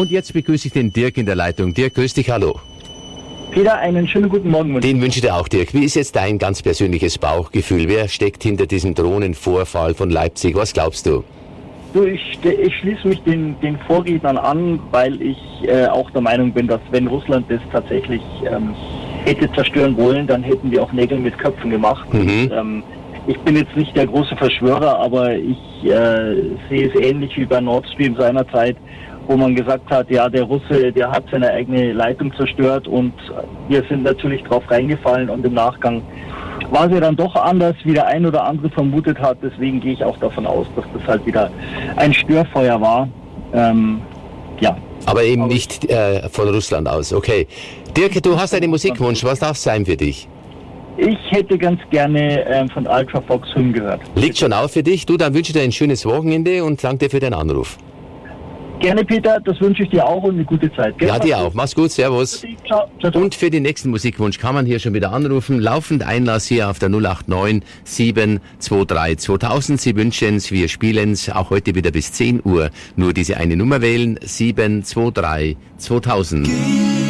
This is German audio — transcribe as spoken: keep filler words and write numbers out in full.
Und jetzt begrüße ich den Dirk in der Leitung. Dirk, grüß dich, hallo. Peter, einen schönen guten Morgen. Den wünsche ich dir auch, Dirk. Wie ist jetzt dein ganz persönliches Bauchgefühl? Wer steckt hinter diesem Drohnenvorfall von Leipzig? Was glaubst du? Du, ich, ich schließe mich den, den Vorrednern an, weil ich äh, auch der Meinung bin, dass wenn Russland das tatsächlich ähm, hätte zerstören wollen, dann hätten wir auch Nägel mit Köpfen gemacht. Mhm. Und, ähm, ich bin jetzt nicht der große Verschwörer, aber ich äh, sehe es ähnlich wie bei Nord Stream seinerzeit, wo man gesagt hat, ja, der Russe, der hat seine eigene Leitung zerstört und wir sind natürlich drauf reingefallen und im Nachgang war es ja dann doch anders, wie der ein oder andere vermutet hat. Deswegen gehe ich auch davon aus, dass das halt wieder ein Störfeuer war. Ähm, ja. Aber eben Aber nicht äh, von Russland aus, okay. Dirk, du hast einen Musikwunsch, was darf es sein für dich? Ich hätte ganz gerne ähm, von Ultra Fox Hymn gehört. Liegt schon auf für dich? Du, dann wünsche ich dir ein schönes Wochenende und danke dir für deinen Anruf. Gerne, Peter, das wünsche ich dir auch und eine gute Zeit. Gell? Ja, dir auch. Mach's gut, servus. Ciao, ciao, ciao. Und für den nächsten Musikwunsch kann man hier schon wieder anrufen. Laufend Einlass hier auf der null acht neun sieben zwei drei zweitausend. Sie wünschen es, wir spielen es auch heute wieder bis zehn Uhr. Nur diese eine Nummer wählen, sieben zwei drei zweitausend.